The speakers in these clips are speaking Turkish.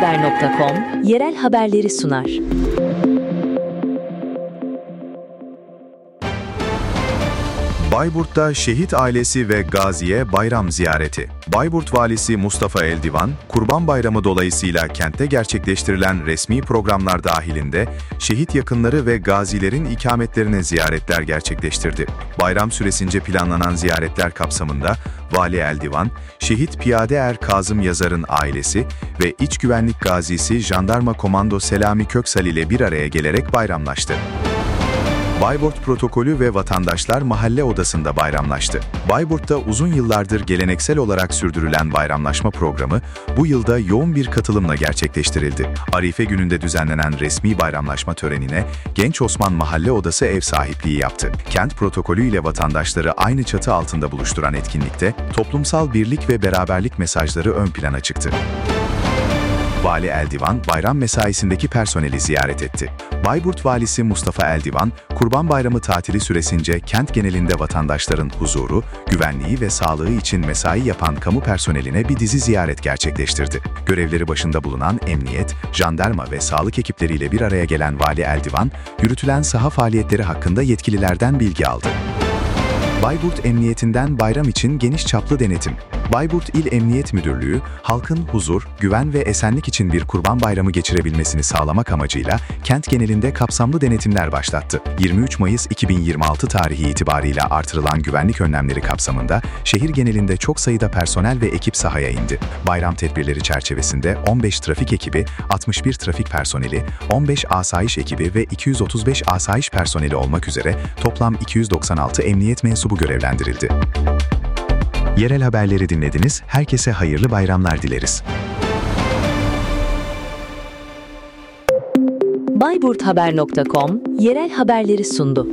Bayburthaber.com yerel haberleri sunar. Bayburt'ta şehit ailesi ve gaziye bayram ziyareti. Bayburt Valisi Mustafa Eldivan, Kurban Bayramı dolayısıyla kentte gerçekleştirilen resmi programlar dahilinde şehit yakınları ve gazilerin ikametlerine ziyaretler gerçekleştirdi. Bayram süresince planlanan ziyaretler kapsamında Vali Eldivan, şehit piyade er Kazım Yazar'ın ailesi ve İç Güvenlik Gazisi Jandarma Komando Selami Köksal ile bir araya gelerek bayramlaştı. Bayburt protokolü ve vatandaşlar mahalle odasında bayramlaştı. Bayburt'ta uzun yıllardır geleneksel olarak sürdürülen bayramlaşma programı bu yılda yoğun bir katılımla gerçekleştirildi. Arife gününde düzenlenen resmi bayramlaşma törenine Genç Osman Mahalle Odası ev sahipliği yaptı. Kent protokolü ile vatandaşları aynı çatı altında buluşturan etkinlikte toplumsal birlik ve beraberlik mesajları ön plana çıktı. Vali Eldivan, bayram mesaisindeki personeli ziyaret etti. Bayburt Valisi Mustafa Eldivan, Kurban Bayramı tatili süresince kent genelinde vatandaşların huzuru, güvenliği ve sağlığı için mesai yapan kamu personeline bir dizi ziyaret gerçekleştirdi. Görevleri başında bulunan emniyet, jandarma ve sağlık ekipleriyle bir araya gelen Vali Eldivan, yürütülen saha faaliyetleri hakkında yetkililerden bilgi aldı. Bayburt Emniyetinden bayram için geniş çaplı denetim. Bayburt İl Emniyet Müdürlüğü, halkın huzur, güven ve esenlik için bir Kurban Bayramı geçirebilmesini sağlamak amacıyla kent genelinde kapsamlı denetimler başlattı. 23 Mayıs 2026 tarihi itibarıyla artırılan güvenlik önlemleri kapsamında şehir genelinde çok sayıda personel ve ekip sahaya indi. Bayram tedbirleri çerçevesinde 15 trafik ekibi, 61 trafik personeli, 15 asayiş ekibi ve 235 asayiş personeli olmak üzere toplam 296 emniyet mensubu görevlendirildi. Yerel haberleri dinlediniz. Herkese hayırlı bayramlar dileriz. Bayburthaber.com yerel haberleri sundu.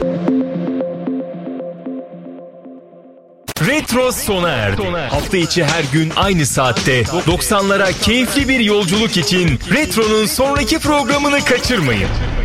Retro sona erdi. Hafta içi her gün aynı saatte 90'lara keyifli bir yolculuk için Retro'nun sonraki programını kaçırmayın.